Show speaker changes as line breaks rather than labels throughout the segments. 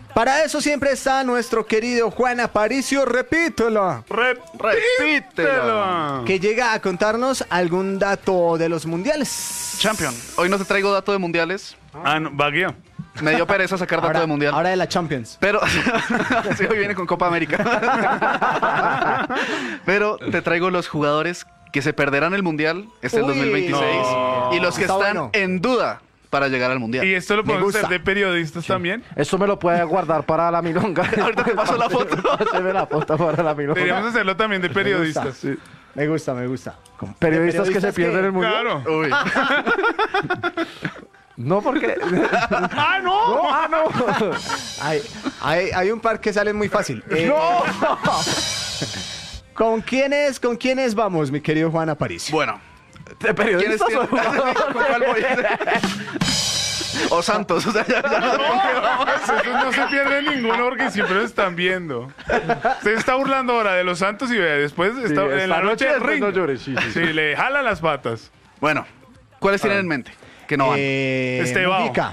Para eso siempre está nuestro querido Juan Aparicio, repítelo.
Repítelo.
Que llega a contarnos algún dato de los mundiales.
Champion, hoy no te traigo dato de mundiales.
No, Baguio.
Me dio pereza sacar dato de mundial.
Ahora de la Champions.
Pero sí, hoy viene con Copa América. Pero te traigo los jugadores que se perderán el mundial el 2026
no.
y los que
Está
están
bueno.
en duda para llegar al mundial.
¿Y esto lo
Me
podemos
gusta.
hacer de periodistas también?
Esto me lo puede guardar para la milonga.
Ahorita te paso la foto.
Páseme la foto para la milonga.
Deberíamos hacerlo también de periodistas.
Sí.
Me gusta.
Periodistas que se pierden el mundial.
Claro.
Uy.
No, porque.
¡Ah, no!
no.
Hay un par que salen muy fácil.
¡No!
¿Con quiénes vamos, mi querido Juan Aparicio?
Bueno,
¿De
¿quiénes
periodistas
tienen? ¿Con cuál voy? O Santos, o sea, ya no sé con qué vamos.
Esos no se pierde ninguno porque siempre lo están viendo. Usted está burlando ahora de los Santos y vea, después está, en la noche del ring.
No llores, sí.
Sí, le jala las patas.
Bueno, ¿cuáles tienen en mente? Que no van.
Estebao.
Mujica.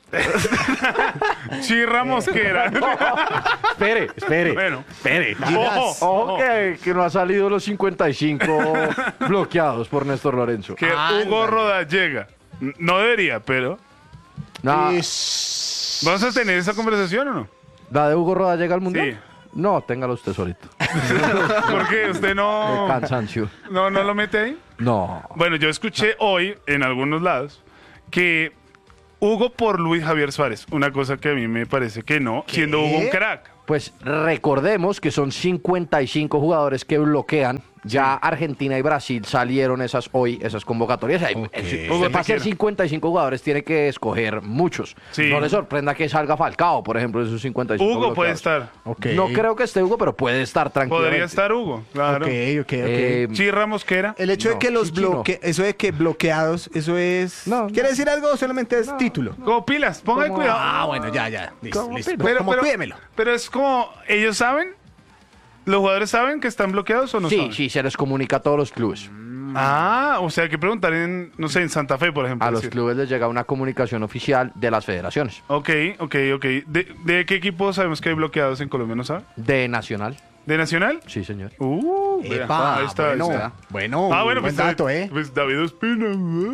Chirra Mosquera.
Espere.
Bueno.
Espere.
Ojo.
Que no ha salido los 55 bloqueados por Néstor Lorenzo.
Que Hugo Roda llega. No debería, pero...
No,
¿Vamos a tener esa conversación o no?
¿la de Hugo Roda llega al mundial?
Sí.
No, téngalo usted solito.
¿Por qué? ¿Usted
De
no
cansancio.
lo mete ahí?
No.
Bueno, yo escuché hoy en algunos lados que Hugo por Luis Javier Suárez. Una cosa que a mí me parece que no, siendo Hugo un crack.
Pues recordemos que son 55 jugadores que bloquean. Ya Argentina y Brasil salieron esas convocatorias.
Hugo
Para
te
hacer
quiero.
55 jugadores tiene que escoger muchos.
Sí.
No le sorprenda que salga Falcao, por ejemplo, de esos 55
Hugo puede
bloqueados.
estar.
No creo que esté Hugo, pero puede estar tranquilamente.
Podría estar Hugo, claro.
Ok.
Chirra Mosquera.
El hecho de
No,
que los
Chichi no.
eso de que bloqueados, eso es...
No,
¿Quiere decir algo o solamente es título?
Como pilas, ponga
Como-
cuidado.
Bueno, ya. Listo.
¿Cómo
Como pídemelo.
Pero es como, ¿ellos saben? ¿Los jugadores saben que están bloqueados o no saben?
Sí, se les comunica a todos los clubes.
Ah, o sea, hay que preguntar en, no sé, en Santa Fe, por ejemplo.
A los
decir.
clubes les llega una comunicación oficial de las federaciones.
Ok. ¿De qué equipo sabemos que hay bloqueados en Colombia, no sabe?
De Nacional.
¿De Nacional?
Sí, señor.
Vea.
Epa,
Ahí está,
bueno,
ahí está.
bueno,
Bueno,
buen
pues,
dato, ¿eh?
Pues David Ospina.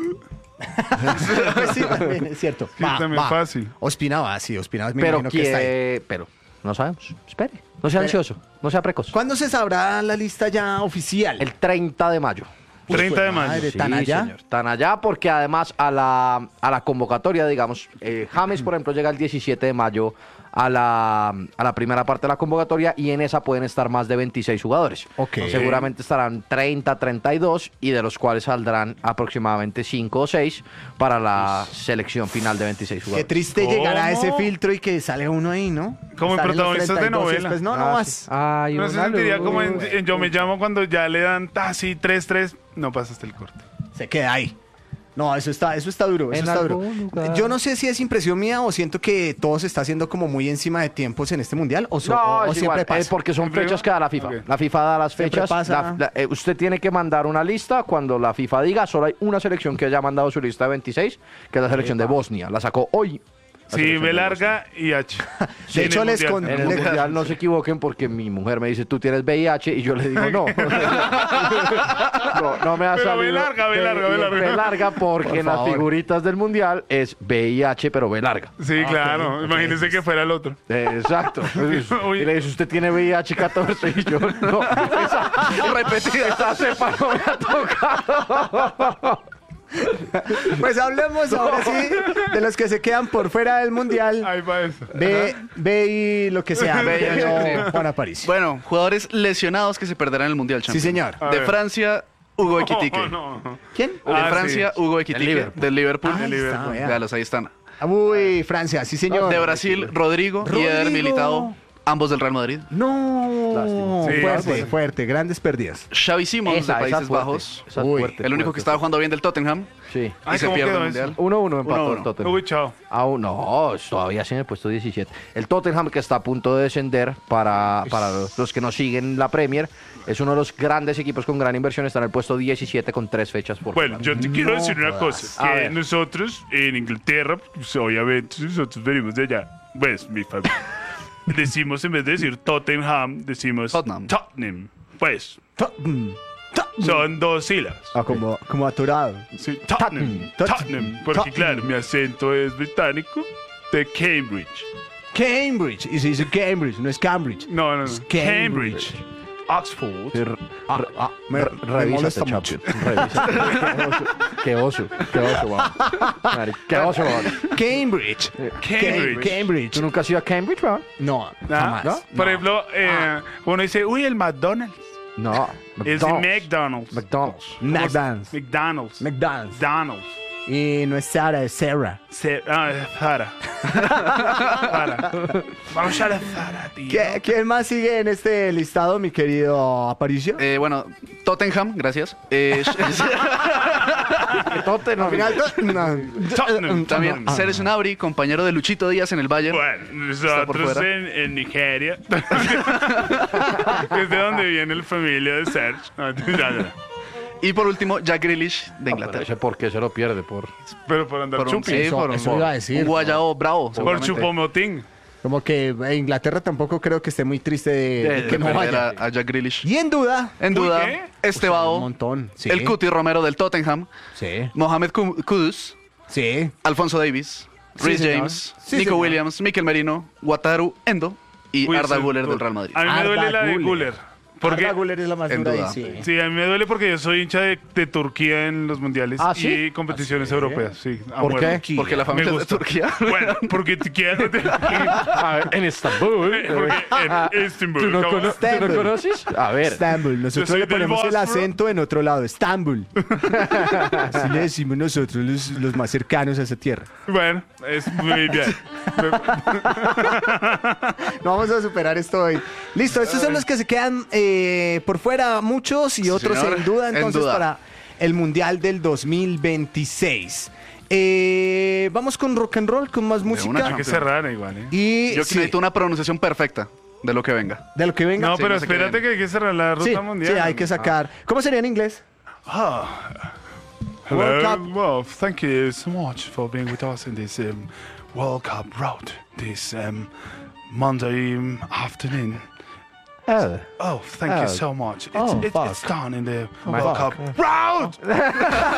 Pues sí, también es cierto.
Sí, también fácil.
Ospina va, me
Pero
imagino que está ahí.
pero no sabemos. Espere. No sea ansioso. No sea precoz.
¿Cuándo se sabrá la lista ya oficial?
El 30 de mayo.
30 de mayo.
Madre,
Sí,
¿tan allá?
señor. Tan allá porque además a la convocatoria, digamos, James, por ejemplo, llega el 17 de mayo a la primera parte de la convocatoria y en esa pueden estar más de 26 jugadores.
Ok.
Seguramente estarán 30, 32 y de los cuales saldrán aproximadamente 5 o 6 para la selección final de 26
Qué
jugadores.
triste
¿Cómo?
llegar a ese filtro y que sale uno ahí, ¿no?
Como en
Salen los
protagonistas de
32 y
novela.
después, no
Ah,
más.
sí. Ay,
No se
una
sentiría
luz.
como en Yo Me Llamo cuando ya le dan así 3-3, no pasaste el corte.
Se queda ahí. No, eso está duro, eso
En
está duro.
algún lugar.
Yo no sé si es impresión mía o siento que todo se está haciendo como muy encima de tiempos en este mundial o,
No,
o
es
siempre
igual,
pasa.
porque son
¿Siempre
fechas
va?
que da la FIFA.
Ok.
La FIFA da las
Siempre
fechas.
pasa.
Usted tiene que mandar una lista cuando la FIFA diga, solo hay una selección que haya mandado su lista de 26, que es la selección de Bosnia. La sacó hoy. La
Sí,
selección
B
de
larga y H.
De hecho,
En el
les
Mundial.
con-
En el mundial no se equivoquen porque mi mujer me dice, tú tienes VIH y yo le digo, no. no me ha
Pero
salido.
B larga, B larga, B larga.
B larga porque
Por
en las
favor.
figuritas del mundial es VIH pero B larga.
Sí, claro. Imagínese que fuera el otro.
Exacto.
Uy.
Y le dice, ¿usted tiene VIH 14? Y yo, no. Esa cepa no me ha tocado.
Pues hablemos ahora sí de los que se quedan por fuera del mundial.
Ahí va eso.
Ve y lo que sea.
Ve y
querido
sí.
Juan Aparicio.
Bueno, jugadores lesionados que se perderán en el Mundial,
Sí,
Champions.
señor.
A
De
ver.
Francia, Hugo Equitique.
No.
¿Quién?
De
Ah,
Francia,
sí.
Hugo Equitique. Del Liverpool.
Ahí está, vea.
Véalos, ahí están.
Uy, Francia, sí, señor.
De Brasil, Rodrigo y Eder
Rodrigo.
Militao. Ambos del Real Madrid.
No.
Lástima.
Sí,
Fuerte,
sí.
fuerte. Grandes pérdidas.
Xavi Simons de
Esa
Países
es fuerte,
Bajos.
esa es
Uy,
fuerte,
El único
fuerte.
que estaba jugando bien del Tottenham.
Sí.
Ay,
y se
¿cómo
pierde el
quedó
Mundial.
eso?
1-1 empató
1-1.
el Tottenham.
Uy, chao.
Aún no, todavía sí en el puesto 17. El Tottenham, que está a punto de descender para los que no siguen la Premier, es uno de los grandes equipos con gran inversión. Está en el puesto 17 con 3 fechas por
Bueno,
jugar.
yo te quiero decir una cosa.
A
Que
ver.
nosotros en Inglaterra, pues, obviamente, nosotros venimos de allá. Pues, mi familia. decimos, en vez de decir Tottenham, decimos
Tottenham.
Tottenham. Pues,
Tottenham.
son 2 sílabas.
Ah, como atorado.
Sí, Tottenham. Tottenham. Porque,
Tottenham.
claro, mi acento es británico de Cambridge.
Cambridge. Y se dice Cambridge, no es Cambridge.
No, no,
Es
no.
Cambridge.
Cambridge. Oxford.
Me
Revísate,
molesta
Chapo.
mucho.
Revísate. Qué oso, weón. Marica, qué oso, weón.
Cambridge.
Cambridge.
Cambridge.
¿Tú nunca has ido a Cambridge, weón?
No,
¿Ah?
jamás.
¿No?
Por ejemplo, uno dice, uy, el McDonald's.
No.
Es de McDonald's.
McDonald's.
McDonald's.
McDonald's.
McDonald's.
McDonald's.
Y no es Sara, es Sarah.
Zara. Zara. Vamos a la Zara, tío.
¿Quién más sigue en este listado, mi querido Aparicio?
Bueno, Tottenham, gracias.
Al final,
Tottenham.
También Serge Gnabry, compañero de Luchito Díaz en el Bayern.
Bueno,
Está por
nosotros
fuera.
en Nigeria, es de donde viene la familia de Serge.
Y por último, Jack Grealish de
Pero
Inglaterra.
ese por qué se lo pierde,
Pero por andar
Por un,
chupi.
sí,
Eso-
por un-
eso iba a decir,
un guayao bravo.
Por
seguramente.
chupomotín.
Como que Inglaterra tampoco creo que esté muy triste de
De
que no
perder
vaya.
a Jack Grealish.
Y en duda,
En
Uy,
duda,
¿qué?
este
un
Bao,
montón. Sí,
el Cuti Romero del Tottenham,
Sí,
Mohamed Kudus,
sí.
Alfonso Davis,
Sí,
Rhys
señor.
James,
Sí,
Nico
señor.
Williams, Mikel Merino, Wataru Endo y
Uy,
Arda
ese-
Güler del Real Madrid.
A mí me
Arda
duele la de
Güler.
Guller. Porque,
Arda Güler es la más
en
dura
duda.
ahí, sí.
sí, a mí me duele porque yo soy hincha de Turquía en los mundiales
¿Ah, sí?
y competiciones europeas. Sí, a
¿Por
huevo.
qué?
Porque la familia
Me
es de
gusta.
Turquía.
Bueno, porque Turquía
A ver, en Estambul.
porque en Istanbul.
¿Tú no,
¿cómo?
¿tú no
Estambul.
conoces? A ver.
Estambul. Nosotros
soy
le
del
ponemos el
Bósforo.
acento en otro lado. Estambul. Así le decimos nosotros, los más cercanos a esa tierra.
Bueno, es muy bien.
No vamos a superar esto hoy. Listo, estos son los que se quedan por fuera, muchos y otros
señor.
en duda,
En
entonces,
duda.
para el Mundial del 2026. Vamos con rock and roll, con más
una
música.
Hay que cerrar igual, ¿eh?
Y
Yo
sí,
necesito una pronunciación perfecta de lo que venga.
de lo que venga.
No,
Sí,
pero
no sé qué
espérate
viene.
que hay que cerrar la ruta
sí,
mundial.
sí, hay que sacar. ¿Cómo sería en inglés? World
Hello.
Cup.
Well, thank you so much for being with us in this World Cup road this Monday afternoon.
Oh.
Oh, thank
Oh.
you so much.
Oh,
It's
fuck.
done in the
My
World
fuck.
Cup road.